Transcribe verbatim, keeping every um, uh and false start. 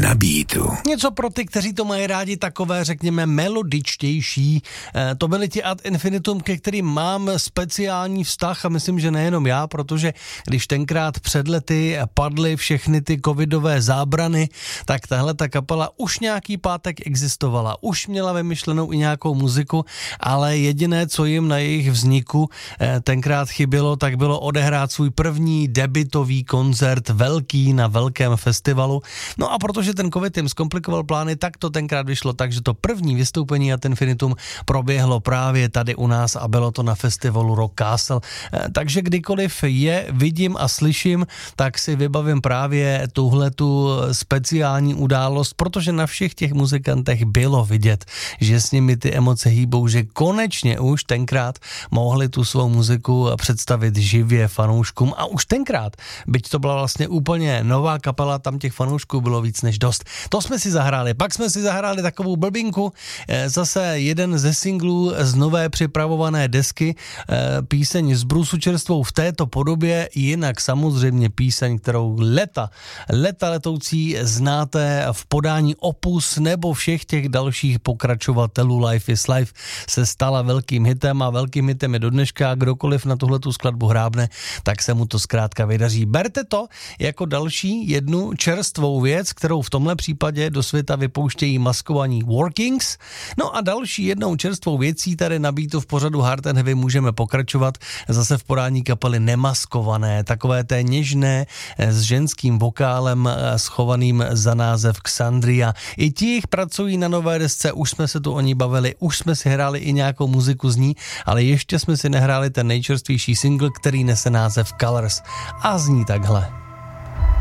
na beatu. Něco pro ty, kteří to mají rádi takové, řekněme, melodičtější. E, to byly ti Ad Infinitum, ke kterým mám speciální vztah a myslím, že nejenom já, protože když tenkrát před lety padly všechny ty covidové zábrany, tak tahle ta kapela už nějaký pátek existovala, už měla vymyšlenou i nějakou muziku, ale jediné, co jim na jejich vzniku e, tenkrát chybělo, tak bylo odehrát svůj první debutový koncert velký na velkém festivalu. No a protože ten covid jim zkomplikoval plány, tak to tenkrát vyšlo tak, že to první vystoupení Ad Infinitum proběhlo právě tady u nás a bylo to na festivalu Rock Castle. E, takže kdykoliv je vidím a slyším, tak si vybavím právě tuhletu speciální událost, protože na všech těch muzikantech bylo vidět, že s nimi ty emoce hýbou, že konečně už tenkrát mohli tu svou muziku představit živě fanouškům a už tenkrát, byť to byla vlastně úplně nová kapela, tam těch fanoušků bylo víc než dost. To jsme si zahráli. Pak jsme si zahráli takovou blbinku, zase jeden ze singlů z nové připravované desky, píseň z brusu čerstvou v této podobě, jinak samozřejmě píseň, kterou leta, leta letoucí znáte v podání Opus nebo všech těch dalších pokračovatelů Life is Life, se stala velkým hitem a velkým hitem je do dneška. Kdokoliv na tuhletu skladbu hrábne, tak se mu to zkrátka vydaří. Berte to jako další jednu čerstvou věc, kterou v tomhle případě do světa vypouštějí maskovaní Workings. No a další jednou čerstvou věcí tady na beatu v pořadu Hard and Heavy můžeme pokračovat zase v podání kapely Nemaskované, takové té něžné s ženským vokálem schovaným za název Xandria. I ti jich pracují na nové desce, už jsme se tu o ní bavili, už jsme si hráli i nějakou muziku z ní, ale ještě jsme si nehráli ten nejčerstvější single, který nese název Colors a zní takhle.